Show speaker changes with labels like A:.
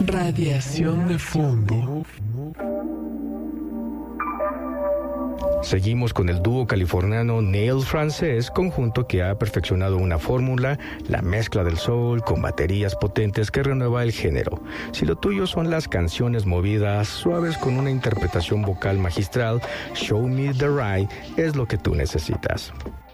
A: Radiación de fondo.
B: Seguimos con el dúo californiano Neil Francés, conjunto que ha perfeccionado una fórmula, la mezcla del soul con baterías potentes que renueva el género. Si lo tuyo son las canciones movidas, suaves con una interpretación vocal magistral, Show Me the Right es lo que tú necesitas.